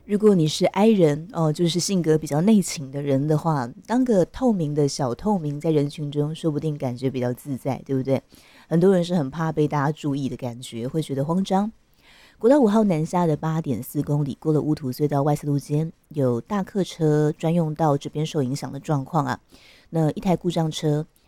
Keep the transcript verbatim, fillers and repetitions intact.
如果你是 I 人哦，就是性格比较内倾的人的话，当个透明的小透明，在人群中说不定感觉比较自在，对不对？很多人是很怕被大家注意的感觉，会觉得慌张。国道五号南下的八点四公里，过了乌土隧道外四路间，有大客车专用道这边受影响的状况啊。那一台故障车